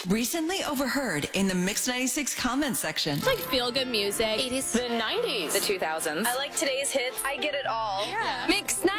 Recently overheard in the Mix 96 comment section. It's like feel-good music. 80s. The 90s. The 2000s. I like today's hits. I get it all. Yeah. Mix 96.